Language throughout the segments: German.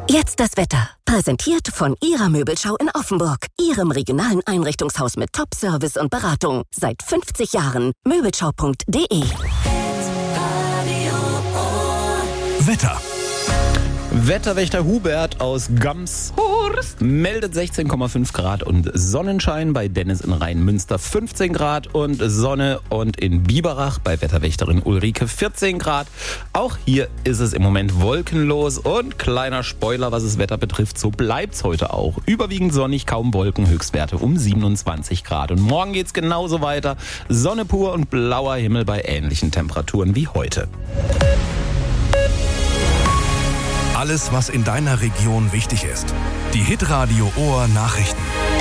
Jetzt das Wetter. Präsentiert von Ihrer Möbelschau in Offenburg. Ihrem regionalen Einrichtungshaus mit Top-Service und Beratung. Seit 50 Jahren. Möbelschau.de. Wetter. Wetterwächter Hubert aus Gamshorst meldet 16,5 Grad und Sonnenschein, bei Dennis in Rheinmünster 15 Grad und Sonne, und in Biberach bei Wetterwächterin Ulrike 14 Grad. Auch hier ist es im Moment wolkenlos und kleiner Spoiler, was das Wetter betrifft, so bleibt's heute auch. Überwiegend sonnig, kaum Wolken, Höchstwerte um 27 Grad. Und morgen geht's genauso weiter. Sonne pur und blauer Himmel bei ähnlichen Temperaturen wie heute. Alles, was in deiner Region wichtig ist. Die Hitradio Ohr Nachrichten.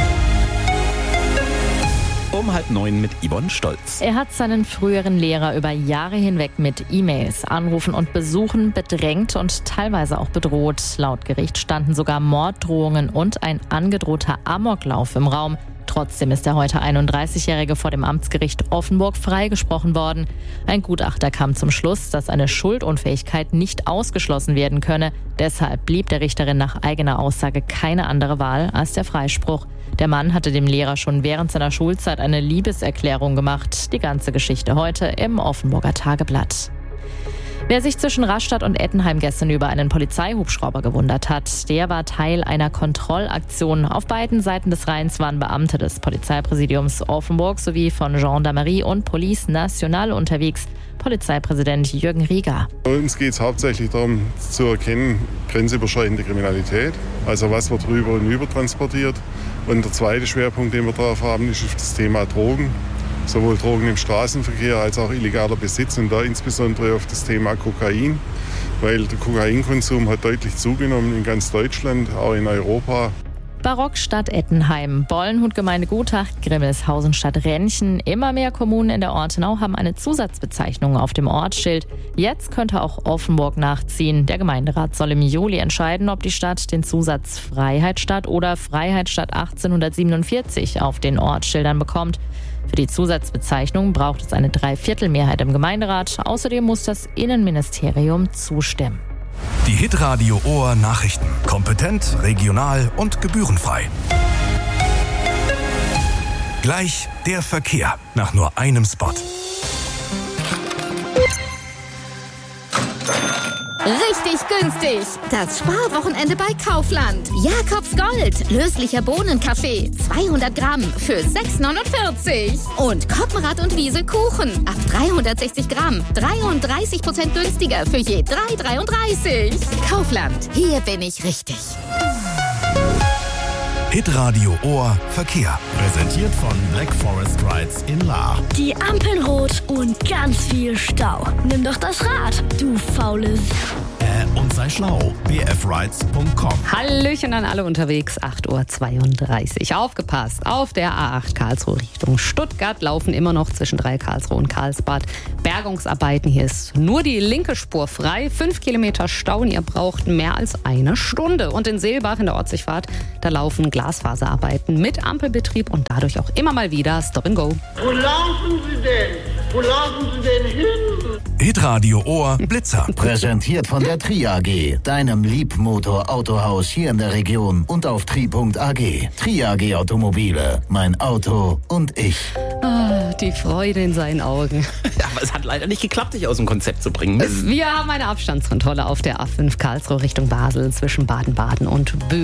Um 8:30 mit Yvonne Stolz. Er hat seinen früheren Lehrer über Jahre hinweg mit E-Mails, Anrufen und Besuchen bedrängt und teilweise auch bedroht. Laut Gericht standen sogar Morddrohungen und ein angedrohter Amoklauf im Raum. Trotzdem ist der heute 31-Jährige vor dem Amtsgericht Offenburg freigesprochen worden. Ein Gutachter kam zum Schluss, dass eine Schuldunfähigkeit nicht ausgeschlossen werden könne. Deshalb blieb der Richterin nach eigener Aussage keine andere Wahl als der Freispruch. Der Mann hatte dem Lehrer schon während seiner Schulzeit eine Liebeserklärung gemacht. Die ganze Geschichte heute im Offenburger Tageblatt. Wer sich zwischen Rastatt und Ettenheim gestern über einen Polizeihubschrauber gewundert hat, der war Teil einer Kontrollaktion. Auf beiden Seiten des Rheins waren Beamte des Polizeipräsidiums Offenburg sowie von Gendarmerie und Police Nationale unterwegs. Polizeipräsident Jürgen Rieger. Bei uns geht es hauptsächlich darum zu erkennen, grenzüberschreitende Kriminalität. Also was wird rüber und über transportiert. Und der zweite Schwerpunkt, den wir drauf haben, ist das Thema Drogen. Sowohl Drogen im Straßenverkehr als auch illegaler Besitz, und da insbesondere auf das Thema Kokain, weil der Kokainkonsum hat deutlich zugenommen in ganz Deutschland, auch in Europa. Barockstadt Ettenheim, Bollenhut-Gemeinde Gutach, Grimmelshausen, Stadt Renchen. Immer mehr Kommunen in der Ortenau haben eine Zusatzbezeichnung auf dem Ortsschild. Jetzt könnte auch Offenburg nachziehen. Der Gemeinderat soll im Juli entscheiden, ob die Stadt den Zusatz Freiheitsstadt oder Freiheitsstadt 1847 auf den Ortsschildern bekommt. Für die Zusatzbezeichnung braucht es eine Dreiviertelmehrheit im Gemeinderat. Außerdem muss das Innenministerium zustimmen. Die Hitradio Ohr Nachrichten. Kompetent, regional und gebührenfrei. Gleich der Verkehr nach nur einem Spot. Richtig günstig. Das Sparwochenende bei Kaufland. Jakobs Gold. Löslicher Bohnenkaffee. 200 Gramm für 6,49. Und Koppenrad und Wiese Kuchen. Ab 360 Gramm. 33% günstiger für je 3,33. Kaufland. Hier bin ich richtig. Hitradio Ohr Verkehr. Präsentiert von Black Forest Rides in Lahr. Die Ampeln rot und ganz viel Stau. Nimm doch das Rad, du faules. Und sei schlau. bfrides.com. Hallöchen an alle unterwegs, 8:32 Uhr. Aufgepasst, auf der A8 Karlsruhe Richtung Stuttgart laufen immer noch zwischen 3 Karlsruhe und Karlsbad Bergungsarbeiten. Hier ist nur die linke Spur frei, 5 Kilometer Stau und ihr braucht mehr als eine Stunde. Und in Seelbach in der Ortsichfahrt, da laufen Glasfaserarbeiten mit Ampelbetrieb und dadurch auch immer mal wieder Stop and Go. Wo laufen Sie denn? Wo laufen Sie denn hin? Hitradio Ohr Blitzer. Präsentiert von der Tri AG, deinem Liebmotor-Autohaus hier in der Region und auf tri.ag. Tri AG Automobile, mein Auto und ich. Ah, die Freude in seinen Augen. Ja, aber es hat leider nicht geklappt, dich aus dem Konzept zu bringen. Wir haben eine Abstandskontrolle auf der A5 Karlsruhe Richtung Basel zwischen Baden-Baden und Böhmen.